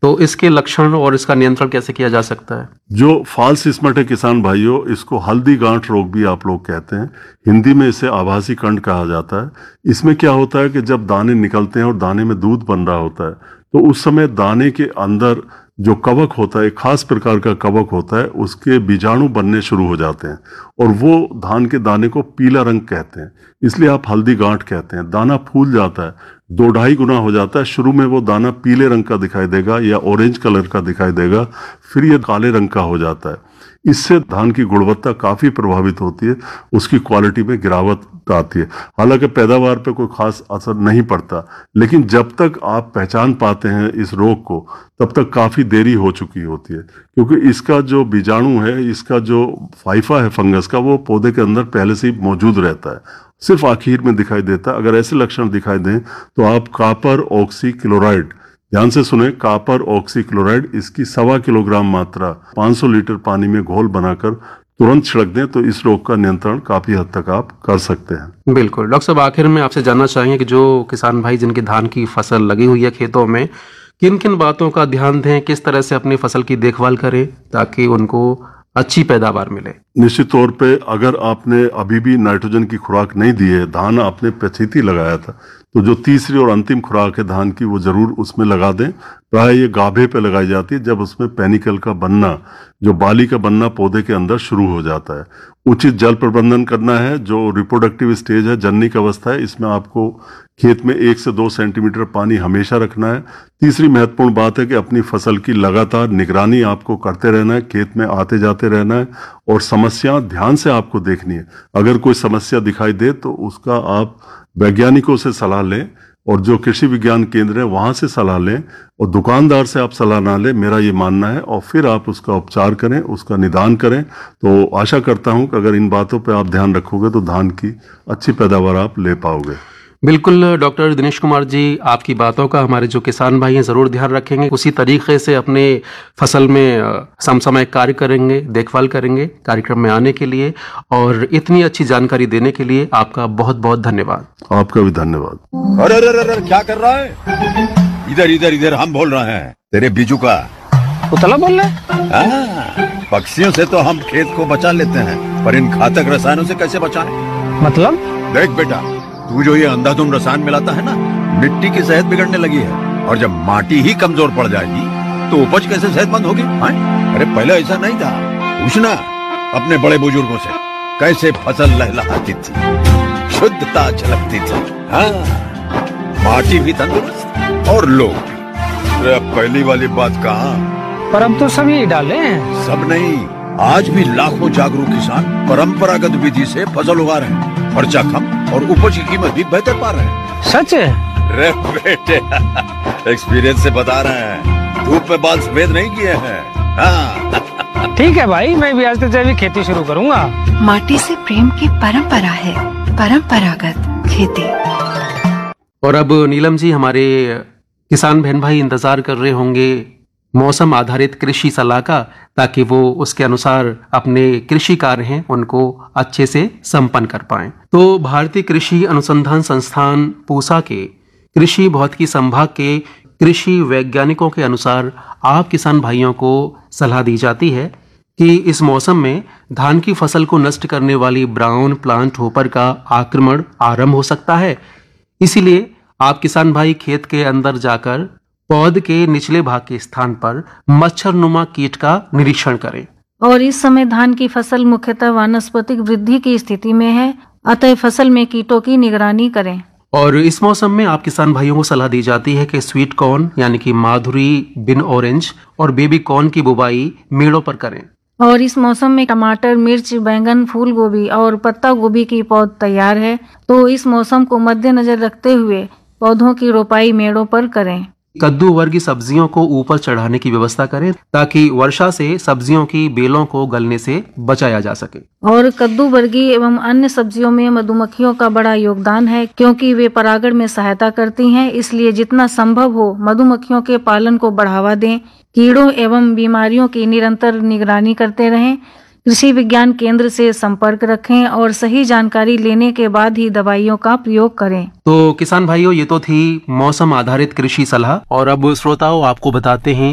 तो इसके लक्षण और इसका नियंत्रण कैसे किया जा सकता है? जो फाल सिस्मट है किसान भाइयों, इसको हल्दी गांठ रोग भी आप लोग कहते हैं। हिंदी में इसे आभासी कंड कहा जाता है। इसमें क्या होता है कि जब दाने निकलते हैं और दाने में दूध बन रहा होता है, तो उस समय दाने के अंदर जो कवक होता है, एक खास प्रकार का कवक होता है, उसके बीजाणु बनने शुरू हो जाते हैं और वो धान के दाने को पीला रंग कहते हैं, इसलिए आप हल्दी गांठ कहते हैं। दाना फूल जाता है, 2-2.5 गुना हो जाता है। शुरू में वो दाना पीले रंग का दिखाई देगा या ऑरेंज कलर का दिखाई देगा, फिर ये काले रंग का हो जाता है। इससे धान की गुणवत्ता काफ़ी प्रभावित होती है, उसकी क्वालिटी में गिरावट आती है। हालांकि पैदावार पे कोई खास असर नहीं पड़ता, लेकिन जब तक आप पहचान पाते हैं इस रोग को, तब तक काफ़ी देरी हो चुकी होती है, क्योंकि इसका जो बीजाणु है, इसका जो फाइफा है फंगस का, वो पौधे के अंदर पहले से ही मौजूद रहता है, सिर्फ आखिर में दिखाई देता है। अगर ऐसे लक्षण दिखाई दें तो आप कॉपर ऑक्सी क्लोराइड, ध्यान से सुने, कॉपर ऑक्सी क्लोराइड, इसकी 1.25 किलोग्राम मात्रा 500 लीटर पानी में घोल बनाकर तुरंत छिड़क दें तो इस रोग का नियंत्रण काफी हद तक आप कर सकते हैं। बिल्कुल। डॉक्टर साहब, आखिर में आपसे जानना चाहेंगे कि जो किसान भाई जिनके धान की फसल लगी हुई है खेतों में, किन किन बातों का ध्यान दें, किस तरह से अपनी फसल की देखभाल करें ताकि उनको अच्छी पैदावार मिले? निश्चित तौर पे अगर आपने अभी भी नाइट्रोजन की खुराक नहीं दी है, धान आपने पछेती लगाया था, तो जो तीसरी और अंतिम खुराक है धान की, वो जरूर उसमें लगा दें। प्राय ये गाभे पे लगाई जाती है जब उसमें पेनिकल का बनना, जो बाली का बनना पौधे के अंदर शुरू हो जाता है। उचित जल प्रबंधन करना है। जो रिप्रोडक्टिव स्टेज है, जननिक अवस्था है, इसमें आपको खेत में 1 से 2 सेंटीमीटर पानी हमेशा रखना है। तीसरी महत्वपूर्ण बात है कि अपनी फसल की लगातार निगरानी आपको करते रहना है, खेत में आते जाते रहना है और समस्या ध्यान से आपको देखनी है। अगर कोई समस्या दिखाई दे तो उसका आप वैज्ञानिकों से सलाह लें, और जो कृषि विज्ञान केंद्र है वहां से सलाह लें, और दुकानदार से आप सलाह ना लें, मेरा ये मानना है, और फिर आप उसका उपचार करें, उसका निदान करें। तो आशा करता हूं कि अगर इन बातों पे आप ध्यान रखोगे तो धान की अच्छी पैदावार आप ले पाओगे। बिल्कुल डॉक्टर दिनेश कुमार जी, आपकी बातों का हमारे जो किसान भाई हैं ज़रूर ध्यान रखेंगे, उसी तरीके से अपने फसल में समसामयिक कार्य करेंगे, देखभाल करेंगे। कार्यक्रम में आने के लिए और इतनी अच्छी जानकारी देने के लिए आपका बहुत बहुत धन्यवाद। आपका भी धन्यवाद। अरे अरे अरे क्या कर रहा है? इधर इधर इधर, हम बोल रहे हैं तेरे बीजू का। पुतला बोल रहे? पक्षियों से तो हम खेत को बचा लेते हैं, पर इन घातक रसायनों से कैसे बचाएं? मतलब? देख बेटा, तू जो ये अंधाधुंध रसायन मिलाता है ना, मिट्टी की सेहत बिगड़ने लगी है, और जब माटी ही कमजोर पड़ जाएगी तो उपज कैसे सेहतमंद होगी? अरे पहले ऐसा नहीं था। पूछना अपने बड़े बुजुर्गों से, कैसे फसल लहलहाती थी, शुद्धता झलकती थी। माटी भी तंदुरुस्त और लोग भी। अरे पहली वाली बात कहाँ? पर अब तो सब यही डाले हैं। सब नहीं, आज भी लाखों जागरूक किसान परंपरागत विधि से फसल उगा रहे हैं। खर्चा कम और उपज की कीमत भी बेहतर पा रहे हैं। सच है? रे बेटे, एक्सपीरियंस से बता रहे हैं, धूप में बाल सफेद नहीं किए हैं। ठीक है भाई, मैं भी आज से जैविक खेती शुरू करूंगा। माटी से प्रेम की परंपरा है, परंपरागत खेती। और अब नीलम जी, हमारे किसान बहन भाई इंतजार कर रहे होंगे मौसम आधारित कृषि सलाह का, ताकि वो उसके अनुसार अपने कृषि कार्य हैं उनको अच्छे से संपन्न कर पाएं। तो भारतीय कृषि अनुसंधान संस्थान पूसा के कृषि भौतिकी संभाग के कृषि वैज्ञानिकों के अनुसार आप किसान भाइयों को सलाह दी जाती है कि इस मौसम में धान की फसल को नष्ट करने वाली ब्राउन प्लांट होपर का आक्रमण आरंभ हो सकता है। इसीलिए आप किसान भाई खेत के अंदर जाकर पौध के निचले भाग के स्थान पर मच्छरनुमा कीट का निरीक्षण करें। और इस समय धान की फसल मुख्यतः वानस्पतिक वृद्धि की स्थिति में है, अतः फसल में कीटों की निगरानी करें। और इस मौसम में आप किसान भाइयों को सलाह दी जाती है कि स्वीट कॉर्न यानी कि माधुरी बिन ऑरेंज और बेबी कॉर्न की बुवाई मेड़ों पर करें। और इस मौसम में टमाटर, मिर्च, बैंगन, फूल गोभी और पत्ता गोभी की पौध तैयार है, तो इस मौसम को मद्देनजर रखते हुए पौधों की रोपाई मेड़ों पर करें। कद्दू वर्गीय सब्जियों को ऊपर चढ़ाने की व्यवस्था करें ताकि वर्षा से सब्जियों की बेलों को गलने से बचाया जा सके। और कद्दू वर्गीय एवं अन्य सब्जियों में मधुमक्खियों का बड़ा योगदान है, क्योंकि वे परागण में सहायता करती हैं। इसलिए जितना संभव हो मधुमक्खियों के पालन को बढ़ावा दें, कीड़ों एवं बीमारियों की निरंतर निगरानी करते रहें, कृषि विज्ञान केंद्र से संपर्क रखें और सही जानकारी लेने के बाद ही दवाइयों का प्रयोग करें। तो किसान भाइयों, ये तो थी मौसम आधारित कृषि सलाह। और अब श्रोताओं, आपको बताते हैं